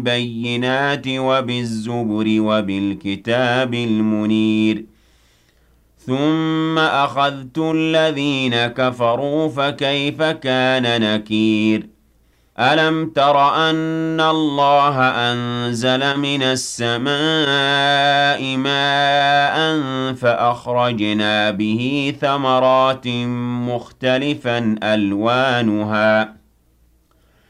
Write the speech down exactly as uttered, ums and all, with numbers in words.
بالبينات وبالزبر وبالكتاب المنير ثم أخذت الذين كفروا فكيف كان نكير ألم تر أن الله أنزل من السماء ماء فأخرجنا به ثمرات مختلفا ألوانها